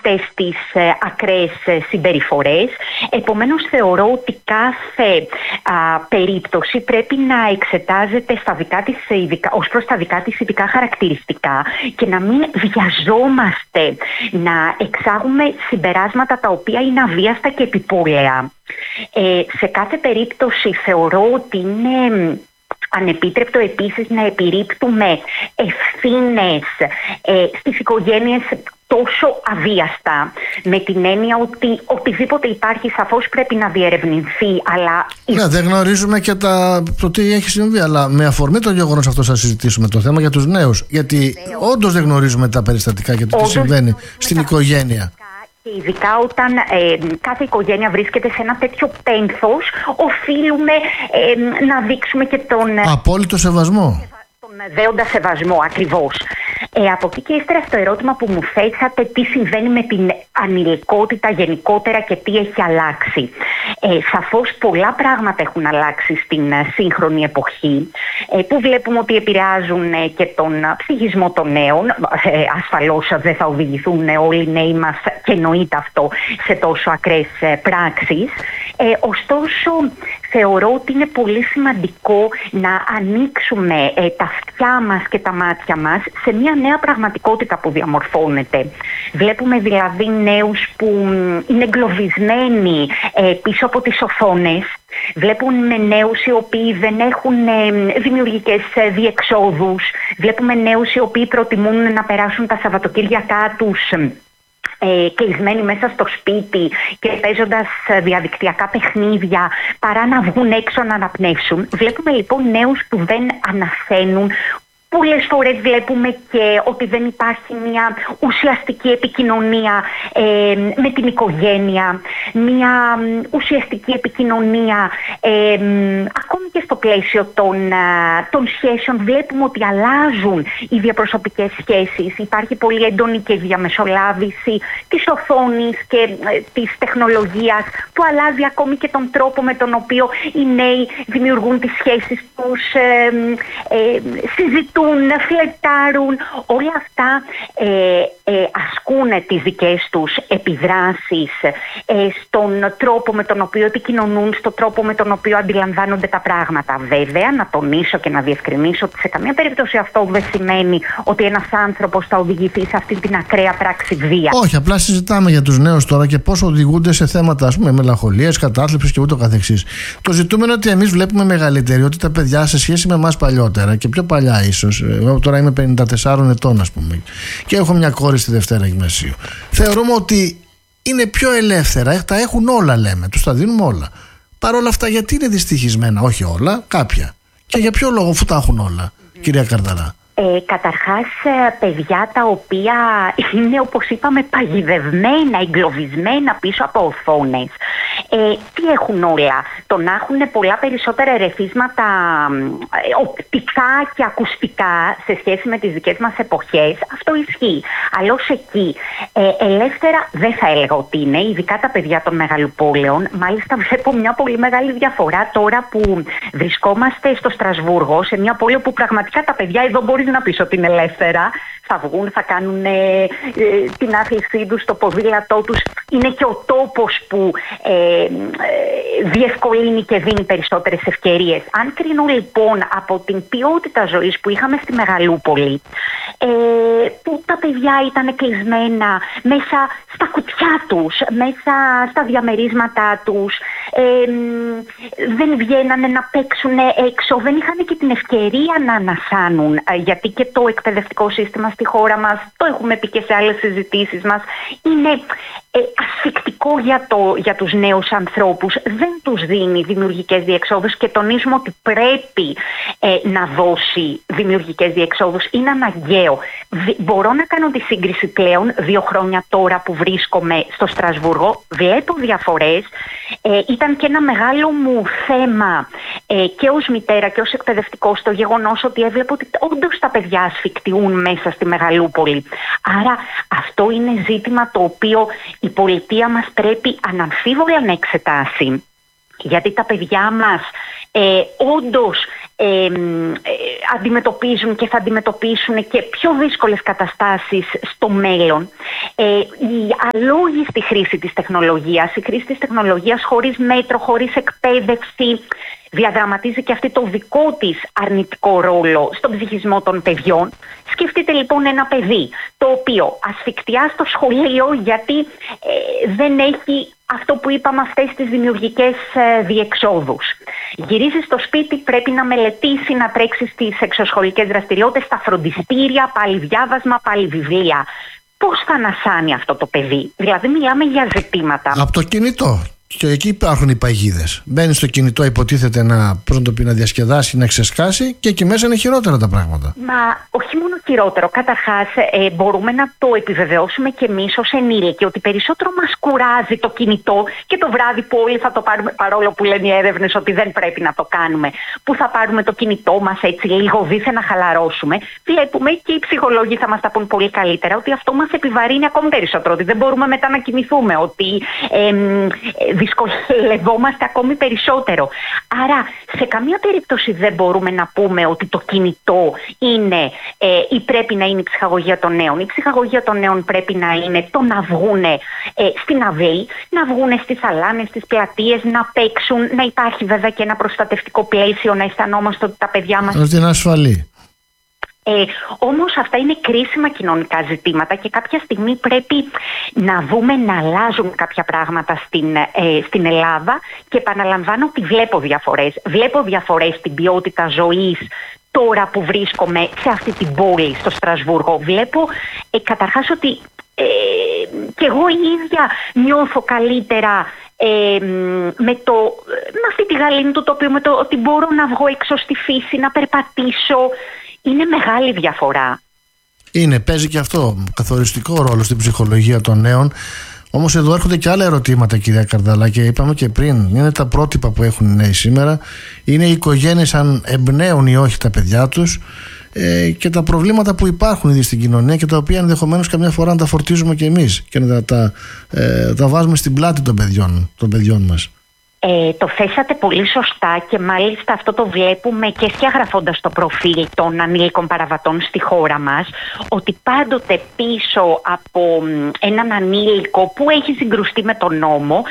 αυτές τις ακραίες συμπεριφορές. Επομένως θεωρώ ότι κάθε περίπτωση πρέπει να εξετάζεται ως προς τα δικά της ειδικά χαρακτηριστικά και να μην βιαζόμαστε να εξάγουμε συμπεράσματα τα οποία είναι αβίαστα και επιπόλαια. Σε κάθε περίπτωση θεωρώ ότι είναι ανεπίτρεπτο επίσης να επιρρύπτουμε ευθύνες στις οικογένειες τόσο αβίαστα, με την έννοια ότι οτιδήποτε υπάρχει σαφώς πρέπει να διερευνηθεί, αλλά... Ναι, δεν γνωρίζουμε και το τι έχει συμβεί, αλλά με αφορμή το γεγονός αυτό θα συζητήσουμε το θέμα για τους νέους, γιατί όντως δεν γνωρίζουμε τα περιστατικά και το τι συμβαίνει στην οικογένεια. Και ειδικά όταν κάθε οικογένεια βρίσκεται σε ένα τέτοιο πένθος, οφείλουμε να δείξουμε και τον... Απόλυτο σεβασμό. Τον δέοντα σεβασμό, ακριβώς. Από εκεί και ύστερα στο ερώτημα που μου θέσατε, τι συμβαίνει με την ανηλικότητα γενικότερα και τι έχει αλλάξει. Σαφώς πολλά πράγματα έχουν αλλάξει στην σύγχρονη εποχή, που βλέπουμε ότι επηρεάζουν και τον ψυχισμό των νέων. Ασφαλώς δεν θα οδηγηθούν όλοι οι νέοι μας, και εννοείται αυτό, σε τόσο ακραίες πράξεις. Ωστόσο, θεωρώ ότι είναι πολύ σημαντικό να ανοίξουμε τα αυτιά μας και τα μάτια μας σε μια νέα πραγματικότητα που διαμορφώνεται. Βλέπουμε δηλαδή νέους που είναι εγκλωβισμένοι πίσω από τις οθόνες. Βλέπουμε νέους οι οποίοι δεν έχουν δημιουργικές διεξόδους. Βλέπουμε νέους οι οποίοι προτιμούν να περάσουν τα Σαββατοκύριακά τους κλεισμένοι μέσα στο σπίτι και παίζοντας διαδικτυακά παιχνίδια, παρά να βγουν έξω να αναπνεύσουν. Βλέπουμε λοιπόν νέους που δεν αναθαίνουν. Πολλές φορές βλέπουμε και ότι δεν υπάρχει μια ουσιαστική επικοινωνία με την οικογένεια, μια ουσιαστική επικοινωνία ακόμη και στο πλαίσιο των σχέσεων. Βλέπουμε ότι αλλάζουν οι διαπροσωπικές σχέσεις. Υπάρχει πολύ έντονη και διαμεσολάβηση της οθόνης και της τεχνολογίας, που αλλάζει ακόμη και τον τρόπο με τον οποίο οι νέοι δημιουργούν τις σχέσεις τους, συζητούν, φλερτάρουν. Όλα αυτά ασκούν τις δικές τους επιδράσεις στον τρόπο με τον οποίο επικοινωνούν, στον τρόπο με τον οποίο αντιλαμβάνονται τα πράγματα. Βέβαια, να τονίσω και να διευκρινίσω ότι σε καμία περίπτωση αυτό δεν σημαίνει ότι ένας άνθρωπος θα οδηγηθεί σε αυτή την ακραία πράξη βία. Όχι, απλά συζητάμε για τους νέους τώρα και πώς οδηγούνται σε θέματα, ας πούμε, μελαγχολίας, κατάθλιψης και ούτω καθεξής. Το ζητούμενο είναι ότι εμείς βλέπουμε μεγαλύτερη, ότι τα παιδιά σε σχέση με εμάς παλιότερα και πιο παλιά ίσως. Εγώ τώρα είμαι 54 ετών, ας πούμε, και έχω μια κόρη στη Δευτέρα Γυμνασίου. Θεωρούμε ότι είναι πιο ελεύθερα, τα έχουν όλα, λέμε, τους τα δίνουμε όλα. Παρ' όλα αυτά, γιατί είναι δυστυχισμένα? Όχι όλα, κάποια. Και για ποιο λόγο, αφού τα έχουν όλα, κυρία Καρδαρά? Καταρχάς, παιδιά τα οποία είναι, όπως είπαμε, παγιδευμένα, εγκλωβισμένα πίσω από οθόνες. Τι έχουν όλα? Το να έχουν πολλά περισσότερα ερεθίσματα οπτικά και ακουστικά σε σχέση με τις δικές μας εποχές, αυτό ισχύει. Αλλά ως εκεί ελεύθερα δεν θα έλεγα ότι είναι, ειδικά τα παιδιά των μεγαλοπόλεων. Μάλιστα βλέπω μια πολύ μεγάλη διαφορά τώρα που βρισκόμαστε στο Στρασβούργο, σε μια πόλη που πραγματικά τα παιδιά εδώ μπορείς να πεις ότι είναι ελεύθερα. Θα βγουν, θα κάνουν την άθλησή τους, το ποδήλατό τους. Είναι και ο τόπος που διευκολύνει και δίνει περισσότερες ευκαιρίες. Αν κρίνω λοιπόν από την ποιότητα ζωής που είχαμε στη Μεγαλούπολη, που τα παιδιά ήταν κλεισμένα μέσα στα κουτιά τους, μέσα στα διαμερίσματά τους, δεν βγαίνανε να παίξουν έξω, δεν είχαν και την ευκαιρία να ανασάνουν, γιατί και το εκπαιδευτικό σύστημα στη χώρα μας, το έχουμε πει και σε άλλες συζητήσεις μας, είναι ασφικτικό για τους νέους ανθρώπους. Δεν τους δίνει δημιουργικές διεξόδους και τονίζουμε ότι πρέπει να δώσει δημιουργικές διεξόδους. Είναι αναγκαίο. Μπορώ να κάνω τη σύγκριση πλέον 2 χρόνια τώρα που βρίσκομαι στο Στρασβούργο. Βλέπω διαφορές. Ήταν και ένα μεγάλο μου θέμα και ως μητέρα και ως εκπαιδευτικό στο γεγονός ότι έβλεπω ότι όντως τα παιδιά ασφικτιούν μέσα στη Μεγαλούπολη. Άρα αυτό είναι ζήτημα το οποίο η πολιτεία μας πρέπει αναμφίβολα να εξετάσει. Γιατί τα παιδιά μας όντως αντιμετωπίζουν και θα αντιμετωπίσουν και πιο δύσκολες καταστάσεις στο μέλλον. Η αλόγιστη χρήση της τεχνολογίας, η χρήση της τεχνολογίας χωρίς μέτρο, χωρίς εκπαίδευση, διαδραματίζει και αυτή το δικό της αρνητικό ρόλο στον ψυχισμό των παιδιών. Σκεφτείτε λοιπόν ένα παιδί το οποίο ασφικτιά στο σχολείο γιατί δεν έχει αυτό που είπαμε, αυτές τις δημιουργικές διεξόδους. Γυρίζει στο σπίτι, πρέπει να μελετήσει, να τρέξει στις εξωσχολικές δραστηριότητες, στα φροντιστήρια, πάλι διάβασμα, πάλι βιβλία. Πώς θα ανασάνει αυτό το παιδί? Δηλαδή μιλάμε για ζητήματα. Από το κινητό. Και εκεί υπάρχουν οι παγίδες. Μπαίνει στο κινητό, υποτίθεται να διασκεδάσει, να ξεσκάσει, και εκεί μέσα είναι χειρότερα τα πράγματα. Μα όχι μόνο χειρότερο. Καταρχάς, μπορούμε να το επιβεβαιώσουμε και εμείς ως ενήλικοι ότι περισσότερο μας κουράζει το κινητό και το βράδυ που όλοι θα το πάρουμε, παρόλο που λένε οι έρευνες ότι δεν πρέπει να το κάνουμε, που θα πάρουμε το κινητό μας έτσι λίγο δίθεν να χαλαρώσουμε. Βλέπουμε και οι ψυχολόγοι θα μας τα πούν πολύ καλύτερα ότι αυτό μας επιβαρύνει ακόμη περισσότερο. Ότι δεν μπορούμε μετά να κοιμηθούμε, ότι δυσκολευόμαστε ακόμη περισσότερο. Άρα σε καμία περίπτωση δεν μπορούμε να πούμε ότι το κινητό είναι ή πρέπει να είναι η ψυχαγωγία των νέων. Η ψυχαγωγία των νέων πρέπει να είναι το να βγούνε στην αυλή, να βγούνε στις σαλάνες, στις πλατείες, να παίξουν, να υπάρχει βέβαια και ένα προστατευτικό πλαίσιο, να αισθανόμαστε ότι τα παιδιά μας είναι ασφαλή. Όμως αυτά είναι κρίσιμα κοινωνικά ζητήματα και κάποια στιγμή πρέπει να δούμε να αλλάζουν κάποια πράγματα στην Ελλάδα, και επαναλαμβάνω ότι βλέπω διαφορές. Βλέπω διαφορές στην ποιότητα ζωής τώρα που βρίσκομαι σε αυτή την πόλη, στο Στρασβούργο. Βλέπω καταρχάς ότι και εγώ η ίδια νιώθω καλύτερα με αυτή τη γαλήνη του τοπίου, με το ότι μπορώ να βγω έξω στη φύση, να περπατήσω. Είναι μεγάλη διαφορά. Παίζει και αυτό καθοριστικό ρόλο στην ψυχολογία των νέων. Όμως εδώ έρχονται και άλλα ερωτήματα, κυρία Καρδαλά, και είπαμε και πριν, είναι τα πρότυπα που έχουν οι νέοι σήμερα, είναι οι οικογένειες αν εμπνέουν ή όχι τα παιδιά τους, και τα προβλήματα που υπάρχουν ήδη στην κοινωνία και τα οποία ενδεχομένως καμιά φορά να τα φορτίζουμε και εμείς και να τα βάζουμε στην πλάτη των παιδιών μας. Το θέσατε πολύ σωστά και μάλιστα αυτό το βλέπουμε και σκιαγραφώντας το προφίλ των ανήλικων παραβατών στη χώρα μας, ότι πάντοτε πίσω από έναν ανήλικο που έχει συγκρουστεί με τον νόμο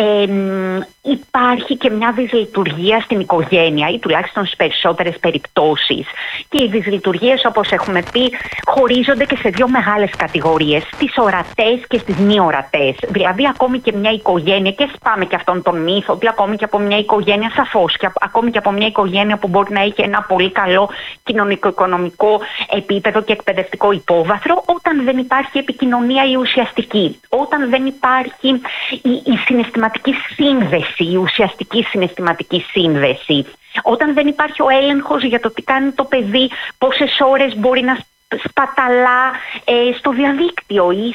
υπάρχει και μια δυσλειτουργία στην οικογένεια, ή τουλάχιστον στις περισσότερες περιπτώσεις. Και οι δυσλειτουργίες, όπως έχουμε πει, χωρίζονται και σε δύο μεγάλες κατηγορίες, τις ορατές και στις μη ορατές. Δηλαδή ακόμη και μια οικογένεια, και σπάμε και αυτόν τον μύθο, ότι ακόμη και από μια οικογένεια, σαφώς, και ακόμη και από μια οικογένεια που μπορεί να έχει ένα πολύ καλό κοινωνικο-οικονομικό επίπεδο και εκπαιδευτικό υπόβαθρο, όταν δεν υπάρχει επικοινωνία η ουσιαστική, όταν δεν υπάρχει η συναισθηματική σύνδεση, η ουσιαστική συναισθηματική σύνδεση, όταν δεν υπάρχει ο έλεγχος για το τι κάνει το παιδί, πόσες ώρες μπορεί να σπαταλά στο διαδίκτυο ή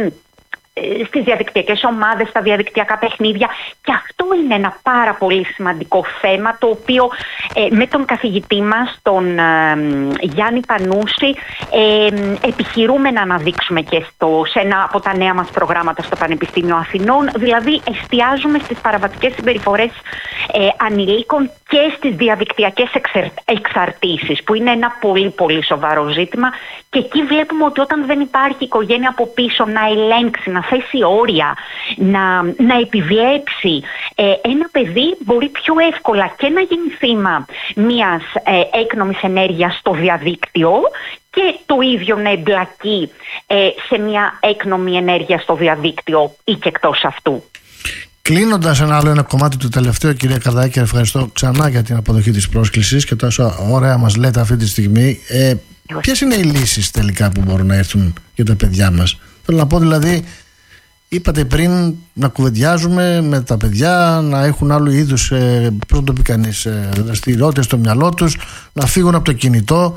στις διαδικτυακές ομάδες, στα διαδικτυακά παιχνίδια. Και αυτό είναι ένα πάρα πολύ σημαντικό θέμα, το οποίο με τον καθηγητή μας, τον Γιάννη Πανούση, επιχειρούμε να αναδείξουμε και σε ένα από τα νέα μας προγράμματα στο Πανεπιστήμιο Αθηνών. Δηλαδή εστιάζουμε στις παραβατικές συμπεριφορές ανηλίκων και στις διαδικτυακές εξαρτήσεις, που είναι ένα πολύ πολύ σοβαρό ζήτημα, και εκεί βλέπουμε ότι όταν δεν υπάρχει οικογένεια από πίσω να ελέγξει, να θέσει όρια, να επιβλέψει, ένα παιδί μπορεί πιο εύκολα και να γίνει θύμα μιας έκνομης ενέργειας στο διαδίκτυο και το ίδιο να εμπλακεί σε μια έκνομη ενέργεια στο διαδίκτυο ή και εκτός αυτού. Κλείνοντας ένα κομμάτι του τελευταίου, κυρία Καρδάκη, ευχαριστώ ξανά για την αποδοχή της πρόσκλησης και τόσο ωραία μας λέτε αυτή τη στιγμή. Ποιες είναι οι λύσεις τελικά που μπορούν να έρθουν για τα παιδιά μας? Θέλω να πω, δηλαδή, είπατε πριν να κουβεντιάζουμε με τα παιδιά, να έχουν άλλου είδους δραστηριότητες στο μυαλό τους, να φύγουν από το κινητό,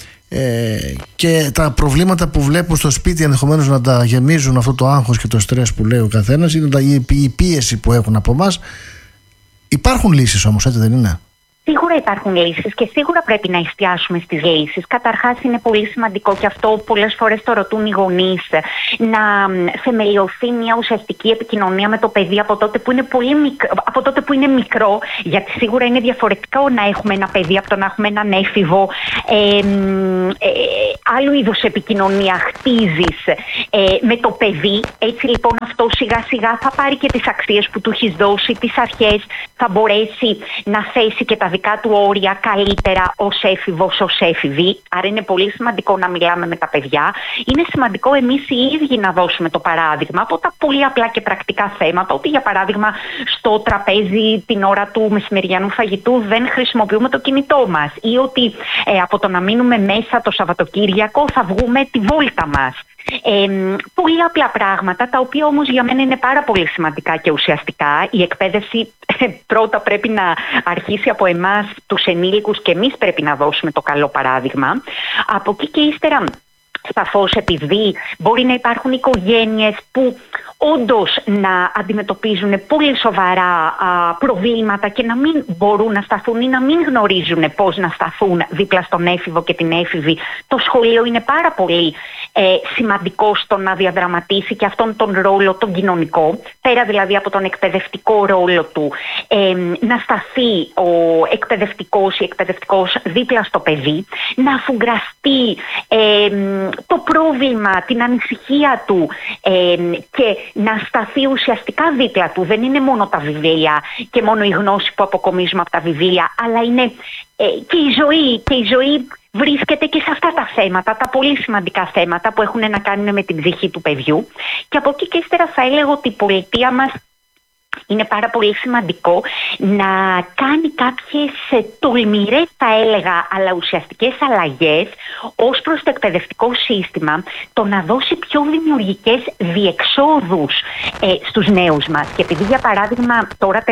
και τα προβλήματα που βλέπουν στο σπίτι ενδεχομένως να τα γεμίζουν αυτό το άγχος και το στρες που λέει ο καθένας, είναι η πίεση που έχουν από εμάς. Υπάρχουν λύσεις όμως, έτσι δεν είναι? Σίγουρα υπάρχουν λύσεις και σίγουρα πρέπει να εστιάσουμε στις λύσεις. Καταρχάς είναι πολύ σημαντικό και αυτό πολλές φορές το ρωτούν οι γονείς, να θεμελιωθεί μια ουσιαστική επικοινωνία με το παιδί από τότε που είναι μικρό, γιατί σίγουρα είναι διαφορετικό να έχουμε ένα παιδί από το να έχουμε έναν έφηβο. Άλλου είδους επικοινωνία χτίζεις με το παιδί. Έτσι λοιπόν αυτό σιγά σιγά θα πάρει και τις αξίες που του έχεις δώσει, τις αρχές, θα μπορέσει να θέσει και τα δικά του όρια καλύτερα ως έφηβος, ως έφηβη. Άρα είναι πολύ σημαντικό να μιλάμε με τα παιδιά. Είναι σημαντικό εμείς οι ίδιοι να δώσουμε το παράδειγμα από τα πολύ απλά και πρακτικά θέματα, ότι για παράδειγμα στο τραπέζι την ώρα του μεσημεριανού φαγητού δεν χρησιμοποιούμε το κινητό μας, ή ότι από το να μείνουμε μέσα το Σαββατοκύριακο θα βγούμε τη βόλτα μας. Πολύ απλά πράγματα, τα οποία όμως για μένα είναι πάρα πολύ σημαντικά και ουσιαστικά. Η εκπαίδευση πρώτα πρέπει να αρχίσει από εμάς τους ενήλικους και εμείς πρέπει να δώσουμε το καλό παράδειγμα. Από εκεί και ύστερα, σαφώς, επειδή μπορεί να υπάρχουν οικογένειες που όντως να αντιμετωπίζουν πολύ σοβαρά προβλήματα και να μην μπορούν να σταθούν ή να μην γνωρίζουν πώς να σταθούν δίπλα στον έφηβο και την έφηβη, το σχολείο είναι πάρα πολύ σημαντικό στο να διαδραματίσει και αυτόν τον ρόλο τον κοινωνικό, πέρα δηλαδή από τον εκπαιδευτικό ρόλο του, να σταθεί ο εκπαιδευτικός δίπλα στο παιδί, να αφουγκραστεί το πρόβλημα, την ανησυχία του και να σταθεί ουσιαστικά δίπλα του. Δεν είναι μόνο τα βιβλία και μόνο η γνώση που αποκομίζουμε από τα βιβλία, αλλά είναι και η ζωή. Και η ζωή βρίσκεται και σε αυτά τα θέματα, τα πολύ σημαντικά θέματα που έχουν να κάνουν με την ψυχή του παιδιού. Και από εκεί και ύστερα θα έλεγα ότι η πολιτεία μας είναι πάρα πολύ σημαντικό να κάνει κάποιες τολμηρές, θα έλεγα, αλλά ουσιαστικές αλλαγές ως προς το εκπαιδευτικό σύστημα, το να δώσει πιο δημιουργικές διεξόδους στους νέους μας. Και επειδή, για παράδειγμα,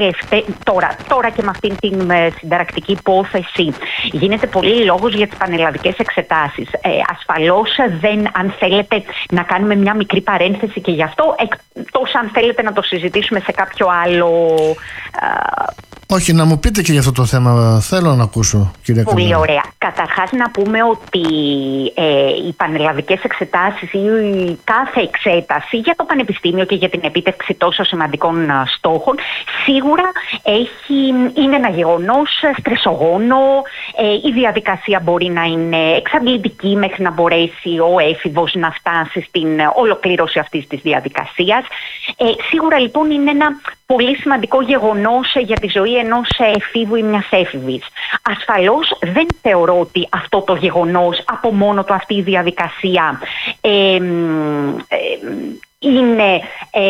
τώρα και με αυτήν την συνταρακτική υπόθεση γίνεται πολύ λόγος για τις πανελλαδικές εξετάσεις. Ασφαλώς αν θέλετε να κάνουμε μια μικρή παρένθεση και γι' αυτό, εκτός αν θέλετε να το συζητήσουμε σε κάποιο άλλο. Όχι, να μου πείτε και για αυτό το θέμα. Θέλω να ακούσω, κυρία Καρδέλα. Πολύ ωραία. Καταρχάς να πούμε ότι οι πανελλαδικές εξετάσεις ή κάθε εξέταση για το πανεπιστήμιο και για την επίτευξη τόσο σημαντικών στόχων σίγουρα είναι ένα γεγονός στρεσογόνο. Η διαδικασία μπορεί να είναι εξαντλητική μέχρι να μπορέσει ο έφηβος να φτάσει στην ολοκλήρωση αυτής της διαδικασίας. Σίγουρα λοιπόν είναι ένα πολύ σημαντικό γεγονός για τη ζωή ενός εφήβου ή μιας έφηβης. Ασφαλώς δεν θεωρώ ότι αυτό το γεγονός, από μόνο του αυτή η διαδικασία είναι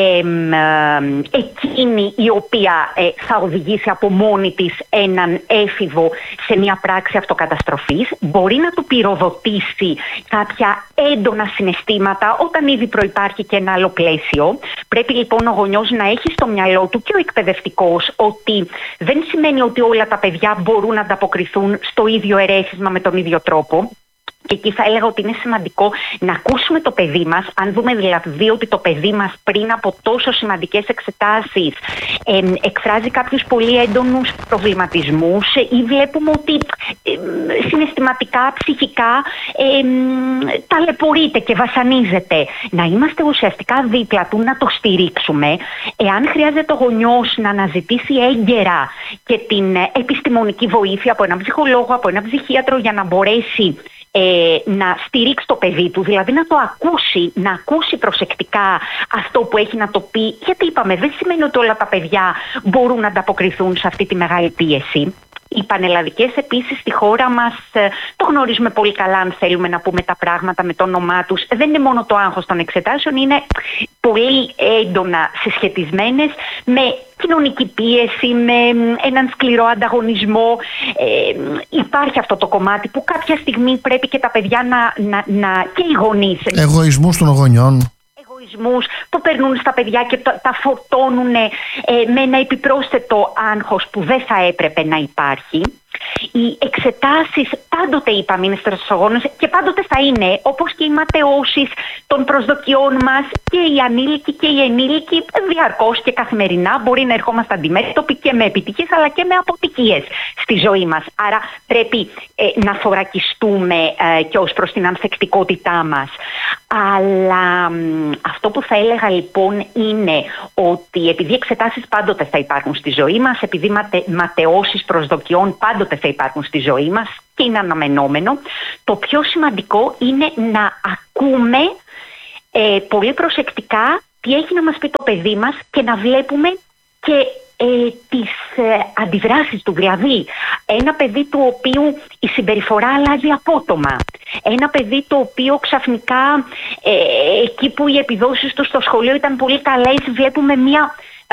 εκείνη η οποία θα οδηγήσει από μόνη της έναν έφηβο σε μια πράξη αυτοκαταστροφής. Μπορεί να του πυροδοτήσει κάποια έντονα συναισθήματα όταν ήδη προϋπάρχει και ένα άλλο πλαίσιο. Πρέπει λοιπόν ο γονιός να έχει στο μυαλό του και ο εκπαιδευτικός ότι δεν σημαίνει ότι όλα τα παιδιά μπορούν να ανταποκριθούν στο ίδιο ερέθισμα με τον ίδιο τρόπο. Και εκεί θα έλεγα ότι είναι σημαντικό να ακούσουμε το παιδί μας. Αν δούμε δηλαδή ότι το παιδί μας πριν από τόσο σημαντικές εξετάσεις εκφράζει κάποιους πολύ έντονους προβληματισμούς ή βλέπουμε ότι συναισθηματικά, ψυχικά ταλαιπωρείται και βασανίζεται, να είμαστε ουσιαστικά δίπλα του, να το στηρίξουμε. Εάν χρειάζεται ο γονιός να αναζητήσει έγκαιρα και την επιστημονική βοήθεια από έναν ψυχολόγο, από έναν ψυχίατρο, για να μπορέσει να στηρίξει το παιδί του, δηλαδή να το ακούσει, να ακούσει προσεκτικά αυτό που έχει να το πει. Γιατί είπαμε, δεν σημαίνει ότι όλα τα παιδιά μπορούν να ανταποκριθούν σε αυτή τη μεγάλη πίεση. Οι πανελλαδικές επίσης στη χώρα μας το γνωρίζουμε πολύ καλά, αν θέλουμε να πούμε τα πράγματα με το όνομά τους. Δεν είναι μόνο το άγχος των εξετάσεων, είναι πολύ έντονα συσχετισμένες με κοινωνική πίεση, με έναν σκληρό ανταγωνισμό. Υπάρχει αυτό το κομμάτι που κάποια στιγμή πρέπει και τα παιδιά και οι γονείς. Εγωισμούς των γονιών. Που περνούν στα παιδιά και τα φορτώνουν με ένα επιπρόσθετο άγχος που δεν θα έπρεπε να υπάρχει. Οι εξετάσεις πάντοτε είπαμε είναι στρεσογόνες και πάντοτε θα είναι, όπως και οι ματαιώσεις των προσδοκιών μας, και οι ανήλικοι και οι ενήλικοι διαρκώς και καθημερινά μπορεί να ερχόμαστε αντιμέτωποι και με επιτυχίες αλλά και με αποτυχίες στη ζωή μας. Άρα πρέπει να θωρακιστούμε και ως προς την ανθεκτικότητά μας. Αλλά αυτό που θα έλεγα λοιπόν είναι ότι επειδή εξετάσεις πάντοτε θα υπάρχουν στη ζωή μας, επειδή ματαιώσεις προσδοκιών πάντοτε θα υπάρχουν στη ζωή μας και είναι αναμενόμενο, το πιο σημαντικό είναι να ακούμε πολύ προσεκτικά τι έχει να μας πει το παιδί μας και να βλέπουμε και τις αντιδράσεις του. Δηλαδή, ένα παιδί του οποίου η συμπεριφορά αλλάζει απότομα, ένα παιδί το οποίο ξαφνικά εκεί που οι επιδόσεις του στο σχολείο ήταν πολύ καλές, βλέπουμε μια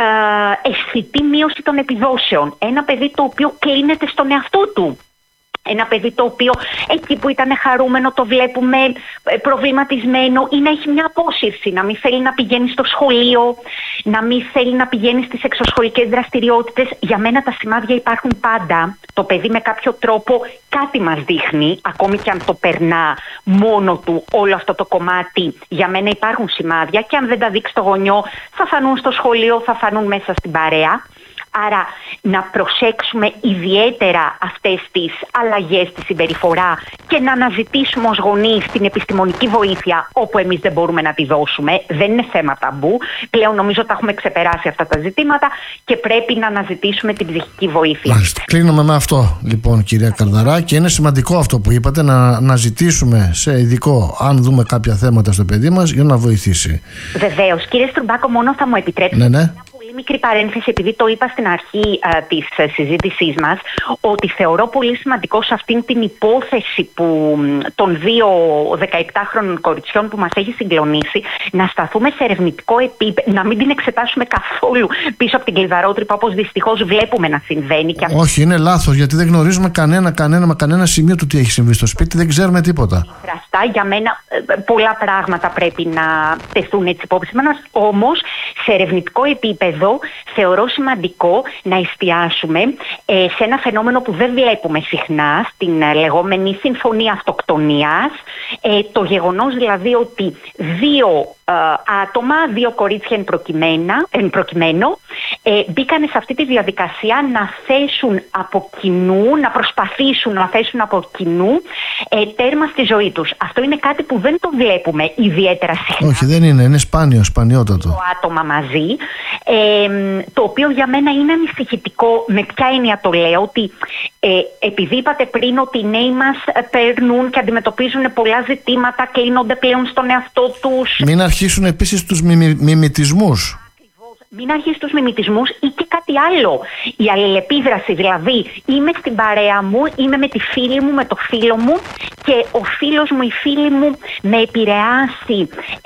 αισθητή μείωση των επιδόσεων, ένα παιδί το οποίο κλείνεται στον εαυτό του, ένα παιδί το οποίο εκεί που ήταν χαρούμενο το βλέπουμε προβληματισμένο ή να έχει μια απόσυρση, να μην θέλει να πηγαίνει στο σχολείο, να μην θέλει να πηγαίνει στις εξωσχολικές δραστηριότητες. Για μένα τα σημάδια υπάρχουν πάντα. Το παιδί με κάποιο τρόπο κάτι μας δείχνει, ακόμη και αν το περνά μόνο του όλο αυτό το κομμάτι. Για μένα υπάρχουν σημάδια και αν δεν τα δείξει το γονιό θα φανούν στο σχολείο, θα φανούν μέσα στην παρέα. Άρα να προσέξουμε ιδιαίτερα αυτές τις αλλαγές στη συμπεριφορά και να αναζητήσουμε ως γονείς την επιστημονική βοήθεια όπου εμείς δεν μπορούμε να τη δώσουμε. Δεν είναι θέμα ταμπού. Πλέον νομίζω τα έχουμε ξεπεράσει αυτά τα ζητήματα και πρέπει να αναζητήσουμε την ψυχική βοήθεια. Μάλιστα. Κλείνουμε με αυτό λοιπόν, κυρία Καρδαρά, και είναι σημαντικό αυτό που είπατε, να ζητήσουμε σε ειδικό αν δούμε κάποια θέματα στο παιδί μας για να βοηθήσει. Βεβαίως. Κύριε Στρουμπάκο, μόνο θα μου επιτρέψετε ναι. Μικρή παρένθεση, επειδή το είπα στην αρχή της συζήτησής μας, ότι θεωρώ πολύ σημαντικό σε αυτήν την υπόθεση των 2 17χρονων κοριτσιών που μας έχει συγκλονίσει, να σταθούμε σε ερευνητικό επίπεδο, να μην την εξετάσουμε καθόλου πίσω από την κλειδαρότρυπα, όπως δυστυχώς βλέπουμε να συμβαίνει. Και όχι, είναι λάθος, γιατί δεν γνωρίζουμε κανένα σημείο του τι έχει συμβεί στο σπίτι, δεν ξέρουμε τίποτα. Για μένα πολλά πράγματα πρέπει να τεθούν έτσι υπόψη μας, όμως σε ερευνητικό επίπεδο θεωρώ σημαντικό να εστιάσουμε σε ένα φαινόμενο που δεν βλέπουμε συχνά, στην λεγόμενη συμφωνία αυτοκτονίας, το γεγονός δηλαδή ότι 2 άτομα, 2 κορίτσια εν προκειμένου, μπήκανε σε αυτή τη διαδικασία να θέσουν από κοινού, να προσπαθήσουν να θέσουν από κοινού τέρμα στη ζωή τους. Αυτό είναι κάτι που δεν το βλέπουμε ιδιαίτερα συχνά. Όχι, δεν είναι σπανιότατο. Το άτομα μαζί, το οποίο για μένα είναι ανησυχητικό. Με ποια έννοια το λέω? Ότι επειδή είπατε πριν ότι οι νέοι μας περνούν και αντιμετωπίζουν πολλά ζητήματα, κλείνονται πλέον στον εαυτό τους. Μην αρχίσουν επίσης τους μιμητισμούς. Μην αρχίσει τους μιμητισμούς ή και κάτι άλλο. Η αλληλεπίδραση, δηλαδή είμαι στην παρέα μου, είμαι με τη φίλη μου, με το φίλο μου και ο φίλος μου, η φίλη μου με επηρεάσει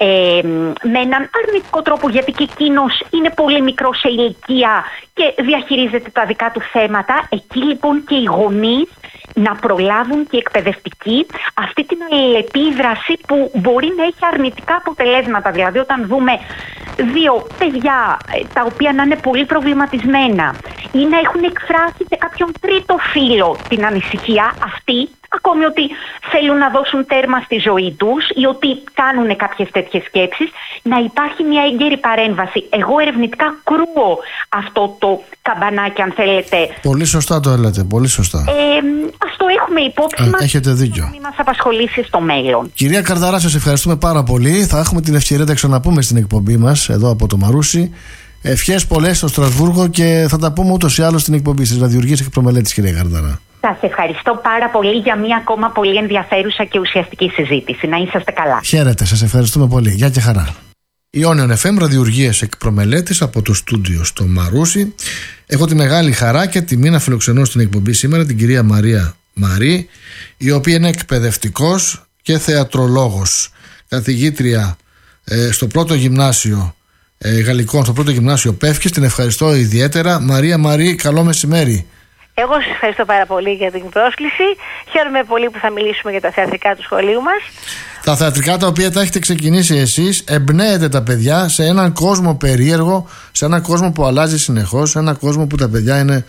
με έναν αρνητικό τρόπο, γιατί και εκείνος είναι πολύ μικρό σε ηλικία και διαχειρίζεται τα δικά του θέματα. Εκεί λοιπόν και οι γονείς να προλάβουν και οι εκπαιδευτικοί αυτή την αλληλεπίδραση που μπορεί να έχει αρνητικά αποτελέσματα. Δηλαδή όταν δούμε 2 παιδιά τα οποία να είναι πολύ προβληματισμένα ή να έχουν εκφράσει σε κάποιον τρίτο φίλο την ανησυχία αυτή, ακόμη ότι θέλουν να δώσουν τέρμα στη ζωή τους ή ότι κάνουν κάποιες τέτοιες σκέψεις, να υπάρχει μια έγκαιρη παρέμβαση. Εγώ ερευνητικά κρούω αυτό το καμπανάκι, αν θέλετε. Πολύ σωστά το έλατε, πολύ σωστά. Ας το έχουμε υπόψη μας. Έχετε δίκιο. Να μην μας απασχολήσει στο μέλλον. Κυρία Καρδαρά, σας ευχαριστούμε πάρα πολύ. Θα έχουμε την ευκαιρία να ξαναπούμε στην εκπομπή μας εδώ από το Μαρούσι. Ευχές πολλές στο Στρασβούργο και θα τα πούμε ούτως ή άλλως στην εκπομπή στις Ραδιουργίες Εκπρομελέτης, κυρία Καρδαρά. Σας ευχαριστώ πάρα πολύ για μια ακόμα πολύ ενδιαφέρουσα και ουσιαστική συζήτηση. Να είσαστε καλά. Χαίρετε, σας ευχαριστούμε πολύ. Γεια και χαρά. Ionion FM, Ραδιουργίες Εκπρομελέτης από το στούντιο στο Μαρούσι. Έχω τη μεγάλη χαρά και τιμή να φιλοξενώ στην εκπομπή σήμερα την κυρία Μαρία Μαρή, η οποία είναι εκπαιδευτικός και θεατρολόγος, καθηγήτρια στο πρώτο γυμνάσιο Γαλλικών, στο πρώτο γυμνάσιο Πεύκης. Την ευχαριστώ ιδιαίτερα. Μαρία Μαρή, καλό μεσημέρι. Εγώ σας ευχαριστώ πάρα πολύ για την πρόσκληση. Χαίρομαι πολύ που θα μιλήσουμε για τα θεατρικά του σχολείου μας. Τα θεατρικά τα οποία τα έχετε ξεκινήσει εσείς, εμπνέετε τα παιδιά σε έναν κόσμο περίεργο, σε έναν κόσμο που αλλάζει συνεχώς, σε έναν κόσμο που τα παιδιά είναι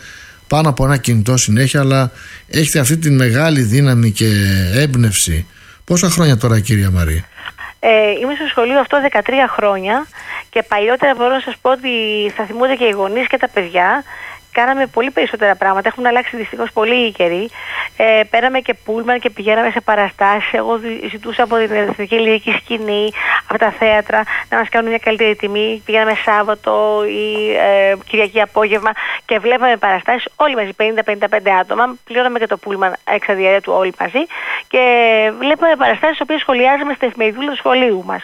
πάνω από ένα κινητό συνέχεια, αλλά έχετε αυτή τη μεγάλη δύναμη και έμπνευση. Πόσα χρόνια τώρα, κυρία Μαρή? Είμαι στο σχολείο αυτό 13 χρόνια και παλιότερα μπορώ να σας πω ότι θα θυμούνται και οι γονείς και τα παιδιά. Κάναμε πολύ περισσότερα πράγματα. Έχουν αλλάξει δυστυχώς πολύ οι καιροί. Πέραμε και πούλμαν και πηγαίναμε σε παραστάσεις. Εγώ ζητούσα από την Εθνική Λυρική Σκηνή, από τα θέατρα, να μας κάνουν μια καλύτερη τιμή. Πηγαίναμε Σάββατο ή Κυριακή απόγευμα και βλέπαμε παραστάσεις όλοι μαζί, 50-55 άτομα. Πλήρωναμε και το πούλμαν έξα διάρκεια του όλοι μαζί και βλέπαμε παραστάσεις τις οποίες σχολιάζαμε στα εφημεριδούλα του σχολείου μας.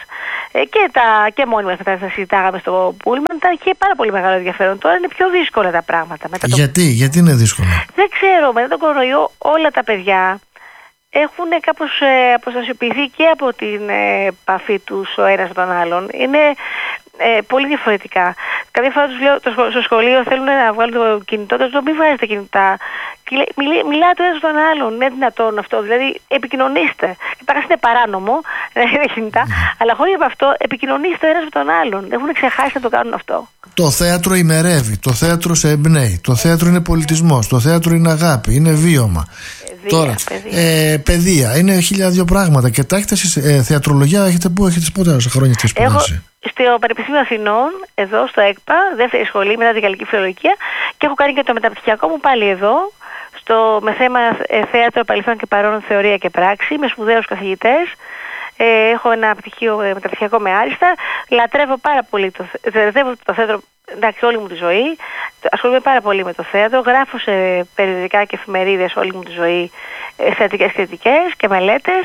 Και μόνοι μας τα συζητάγαμε στο πούλμαν. Είχε πάρα πολύ μεγάλο ενδιαφέρον. Τώρα είναι πιο δύσκολα τα πράγματα. Γιατί είναι δύσκολο? Δεν ξέρω, μετά τον κορονοϊό όλα τα παιδιά έχουν κάπως αποστασιοποιηθεί και από την επαφή τους ο ένας με τον άλλον. Είναι πολύ διαφορετικά. Κάποια φορά τους λέω στο σχολείο θέλουν να βγάλουν το κινητό τους, μην βάζετε κινητά. Μιλάτε ο ένας με τον άλλον, είναι δυνατόν αυτό? Δηλαδή επικοινωνήστε. Υπάρχει είναι παράνομο, κινητά, αλλά χωρίς από αυτό επικοινωνήστε ο ένας με τον άλλον. Έχουν ξεχάσει να το κάνουν αυτό. Το θέατρο ημερεύει, το θέατρο σε εμπνέει, το θέατρο είναι πολιτισμός, το θέατρο είναι αγάπη, είναι βίωμα. Τώρα, παιδεία, είναι 1002 πράγματα και τα έχετε θεατρολογία, έχετε πόσα χρόνια έχετε σπουδάσει? Στο Πανεπιστήμιο Αθηνών, εδώ στο ΕΚΠΑ, δεύτερη σχολή μετά την Γαλλική Φιλολογία, και έχω κάνει και το μεταπτυχιακό μου πάλι εδώ, με θέμα θέατρο, παρελθόν και παρόν, θεωρία και πράξη, με σπουδαίους καθηγητές. Έχω ένα μεταπτυχιακό με άριστα. Λατρεύω πάρα πολύ το θέατρο, εντάξει, όλη μου τη ζωή. Ασχολούμαι πάρα πολύ με το θέατρο. Γράφω σε περιοδικά και εφημερίδες όλη μου τη ζωή θεατρικές κριτικές και μελέτες.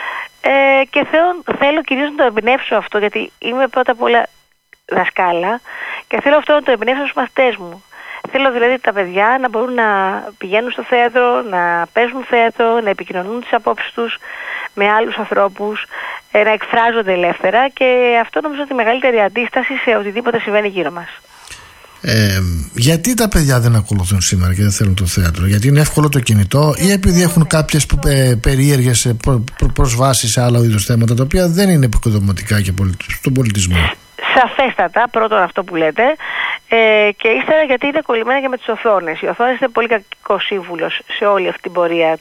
Και θέλω κυρίως να το εμπνεύσω αυτό, γιατί είμαι πρώτα απ' όλα δασκάλα και θέλω αυτό να το εμπνεύσω στους μαθητές μου. Θέλω δηλαδή τα παιδιά να μπορούν να πηγαίνουν στο θέατρο, να παίζουν θέατρο, να επικοινωνούν τις απόψεις τους με άλλους ανθρώπους, να εκφράζονται ελεύθερα, και αυτό νομίζω ότι η μεγαλύτερη αντίσταση σε οτιδήποτε συμβαίνει γύρω μας. Γιατί τα παιδιά δεν ακολουθούν σήμερα και δεν θέλουν το θέατρο? Γιατί είναι εύκολο το κινητό, ή επειδή έχουν κάποιες περίεργες προσβάσεις σε άλλα είδους θέματα τα οποία δεν είναι επικοδομητικά και στον πολιτισμό? Σαφέστατα, πρώτον αυτό που λέτε, και ύστερα γιατί είναι κολλημένα και με τις οθόνες. Οι οθόνες είναι πολύ κακός σύμβουλος σε όλη αυτή την πορεία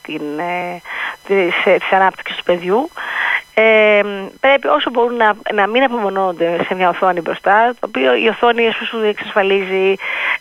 της ανάπτυξης του παιδιού. Πρέπει όσο μπορούν να μην απομονώνονται σε μια οθόνη μπροστά, το οποίο η οθόνη σου εξασφαλίζει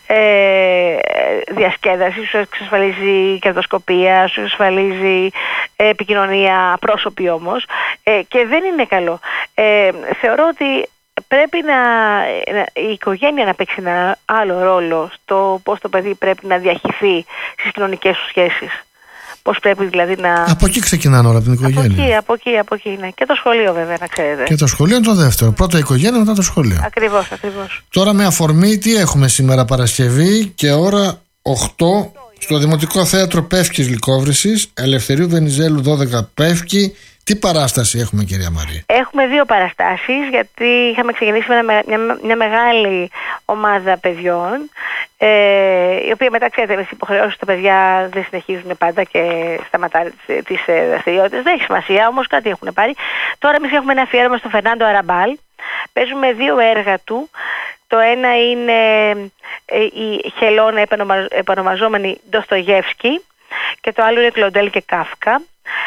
διασκέδαση, σου εξασφαλίζει κερδοσκοπία, σου εξασφαλίζει επικοινωνία πρόσωπη όμως, και δεν είναι καλό. Θεωρώ ότι πρέπει η οικογένεια να παίξει ένα άλλο ρόλο στο πώς το παιδί πρέπει να διαχυθεί στις κοινωνικές του σχέσεις. Πώς πρέπει δηλαδή να... Από εκεί ξεκινάνε όλα, από την οικογένεια. Από εκεί, ναι. Και το σχολείο βέβαια, να ξέρετε. Και το σχολείο είναι το δεύτερο. Πρώτα η οικογένεια, μετά το σχολείο. Ακριβώς. Τώρα με αφορμή, τι έχουμε σήμερα? Παρασκευή και ώρα 8 στο Δημοτικό Θέατρο Πεύκης Λυκόβρησης, Ελευθερίου Βενιζέλου 12 Πεύκη. Τι παράσταση έχουμε, κυρία Μαρή? Έχουμε δύο παραστάσεις, γιατί είχαμε ξεκινήσει με μια μεγάλη ομάδα παιδιών, η οποία μετά, ξέρετε, με τις υποχρεώσεις τα παιδιά δεν συνεχίζουν πάντα και σταματάνε τις δραστηριότητες. Δεν έχει σημασία, όμως κάτι έχουν πάρει. Τώρα εμείς έχουμε ένα αφιέρωμα στον Φερνάντο Αραμπάλ. Παίζουμε δύο έργα του. Το ένα είναι η Χελώνα επωνομαζόμενη Ντοστογεύσκη και το άλλο είναι Κλοντέλ και Κάφκα.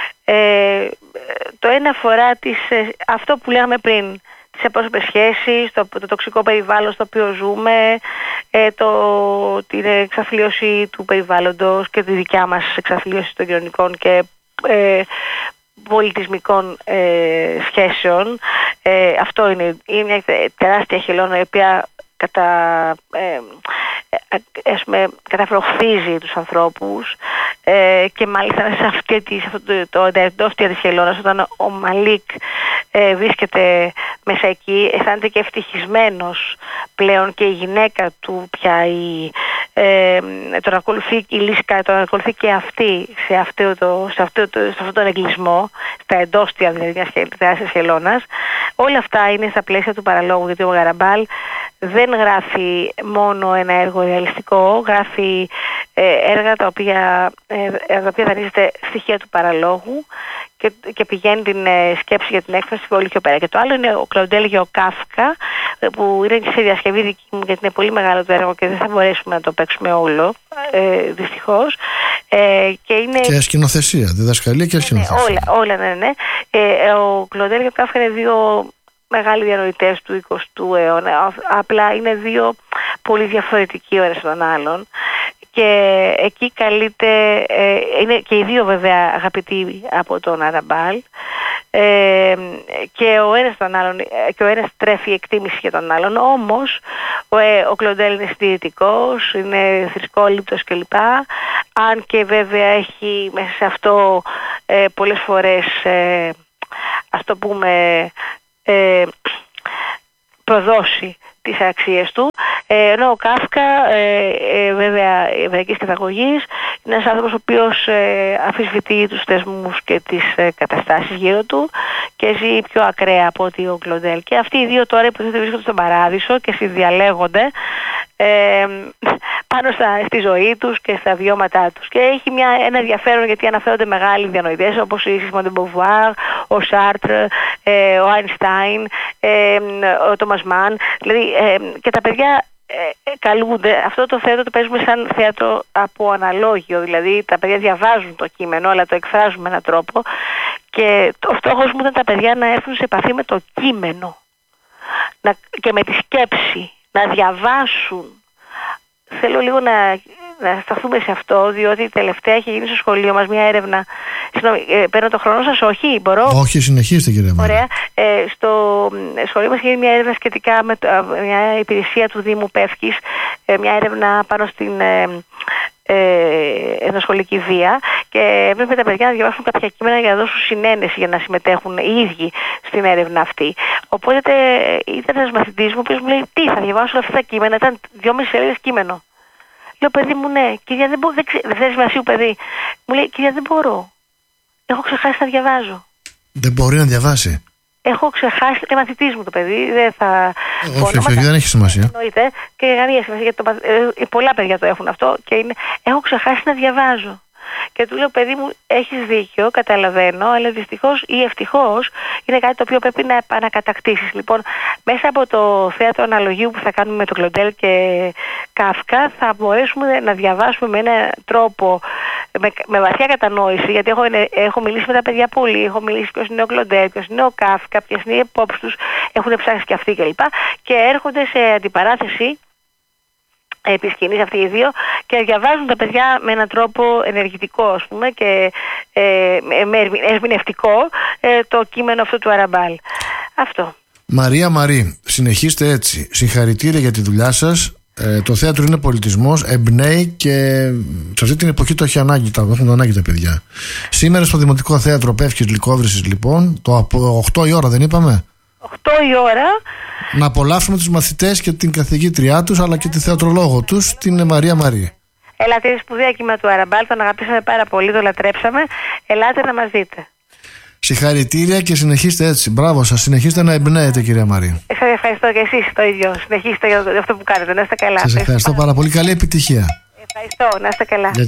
Το ένα αφορά αυτό που λέγαμε πριν, τις απρόσωπες σχέσεις, το τοξικό περιβάλλον στο οποίο ζούμε, την εξαθλίωση του περιβάλλοντος και τη δικιά μας εξαθλίωση των κοινωνικών και πολιτισμικών σχέσεων. Αυτό είναι μια τεράστια χελώνα η οποία καταφροχθίζει τους ανθρώπους, και μάλιστα σε αυτό το εντόστια της χελώνας, όταν ο Μαλίκ βρίσκεται μέσα εκεί, αισθάνεται και ευτυχισμένος πλέον, και η γυναίκα του πια τον ακολουθεί η Λίσκα, τον ακολουθεί και αυτή σε αυτόν τον εγκλισμό, στα εντόστια δηλαδή μιας τεράστιας χελώνας. Όλα αυτά είναι στα πλαίσια του παραλόγου, γιατί ο Γαραμπάλ δεν γράφει μόνο ένα έργο ρεαλιστικό, γράφει έργα τα οποία δανείζεται στοιχεία του παραλόγου και πηγαίνει την σκέψη για την έκφραση πολύ πιο πέρα. Και το άλλο είναι ο Κλοντέλ για ο Κάφκα, που είναι σε διασκευή δική μου, γιατί είναι πολύ μεγάλο το έργο και δεν θα μπορέσουμε να το παίξουμε όλο, δυστυχώς. Και σκηνοθεσία, διδασκαλία και σκηνοθεσία. Όλα, ναι. Ο Κλοντέλ και ο Κάφκα είναι δύο μεγάλοι διανοητές του 20ου αιώνα. Απλά είναι δύο πολύ διαφορετικοί ο ένας τον άλλον. Και εκεί καλείται, είναι και οι δύο βέβαια αγαπητοί από τον Αραμπάλ, και ο ένας τον άλλον, και ο ένας τρέφει εκτίμηση για τον άλλον. Όμως ο Κλοντέλ είναι συντηρητικός, είναι θρησκόληπτος κλπ. Αν και βέβαια έχει μέσα σε αυτό πολλές φορές, ας το πούμε, προδώσει τις αξίες του, ενώ ο Κάφκα, βέβαια εβραϊκής καταγωγής, είναι ένας άνθρωπος ο οποίος αμφισβητεί τους θεσμούς και τις καταστάσεις γύρω του και ζει πιο ακραία από ότι ο Κλοντέλ. Και αυτοί οι δύο τώρα υποθέτω βρίσκονται στον παράδεισο και συνδιαλέγονται πάνω στη ζωή τους και στα βιώματά τους. Και έχει ένα ενδιαφέρον, γιατί αναφέρονται μεγάλοι διανοητές όπως η Σιμών ντε Μποβουάρ, ο Σάρτρ, ο Άινστάιν, ο Τόμας Μαν. Δηλαδή και τα παιδιά καλούνται. Αυτό το θέατρο το παίζουμε σαν θέατρο από αναλόγιο. Δηλαδή τα παιδιά διαβάζουν το κείμενο, αλλά το εκφράζουν με έναν τρόπο. Και ο στόχος μου ήταν τα παιδιά να έρθουν σε επαφή με το κείμενο και με τη σκέψη, να διαβάσουν. Θέλω λίγο να σταθούμε σε αυτό, διότι τελευταία έχει γίνει στο σχολείο μας μια έρευνα. Συγγνώμη, παίρνω το χρόνο σας, όχι, μπορώ? Όχι, συνεχίστε κύριε Μαρή. Ωραία. Στο σχολείο μας έχει γίνει μια έρευνα σχετικά με μια υπηρεσία του Δήμου Πεύκης, μια έρευνα πάνω στην ενδοσχολική βία, και έπρεπε τα παιδιά να διαβάσουν κάποια κείμενα για να δώσουν συνένεση, για να συμμετέχουν οι ίδιοι στην έρευνα αυτή. Οπότε ήταν ένας μαθητής μου που μου λέει: τι, θα διαβάσω αυτά τα κείμενα? Ήταν 2,5 σελίδες κείμενο. Λέω: παιδί μου, ναι. Κυρία, δεν ξέρεις Βασίου, παιδί? Μου λέει: κυρία, δεν μπορώ. Έχω ξεχάσει να διαβάζω. Δεν μπορεί να διαβάσει. Έχω ξεχάσει, είναι μαθητής μου το παιδί, δεν θα... Όχι, δεν έχει σημασία. Εννοείται, και καμία σημασία, γιατί πολλά παιδιά το έχουν αυτό, και έχω ξεχάσει να διαβάζω. Και του λέω: παιδί μου, έχεις δίκιο, καταλαβαίνω, αλλά δυστυχώς ή ευτυχώς είναι κάτι το οποίο πρέπει να επανακατακτήσεις. Λοιπόν, μέσα από το θέατρο αναλογίου που θα κάνουμε με τον Κλοντέλ και Κάφκα, θα μπορέσουμε να διαβάσουμε με έναν τρόπο, με βαθιά κατανόηση, γιατί έχω μιλήσει με τα παιδιά πολύ, έχω μιλήσει ποιος είναι ο Κλοντέλ, ποιος είναι ο Κάφκα, ποιες είναι οι επόψεις τους, έχουν ψάξει και αυτοί κλπ. Και έρχονται σε αντιπαράθεση επί σκηνής αυτοί οι δύο και διαβάζουν τα παιδιά με έναν τρόπο ενεργητικό, ας πούμε, και ερμηνευτικό το κείμενο αυτό του Αραμπάλ. Αυτό. Μαρία Μαρή, συνεχίστε έτσι. Συγχαρητήρια για τη δουλειά σας. Το θέατρο είναι πολιτισμός, εμπνέει, και σε αυτή την εποχή το έχουν ανάγκη τα παιδιά. Σήμερα στο Δημοτικό Θέατρο Πεύκης Λυκόβρησης, λοιπόν, το 8 η ώρα δεν είπαμε? 8 η ώρα. Να απολαύσουμε τους μαθητές και την καθηγήτριά τους, αλλά και τη θεατρολόγο τους, την Μαρία Μαρή. Ελάτε, είναι σπουδαία κείμενα του Αραμπάλ, τον αγαπήσαμε πάρα πολύ, το λατρέψαμε. Ελάτε να μας δείτε. Συγχαρητήρια και συνεχίστε έτσι. Μπράβο σας, συνεχίστε να εμπνέετε, κυρία Μαρή. Σας ευχαριστώ και εσείς το ίδιο. Συνεχίστε για αυτό που κάνετε. Να είστε καλά. Σας ευχαριστώ πάρα πολύ. Καλή επιτυχία. Ευχαριστώ. Να είστε καλά.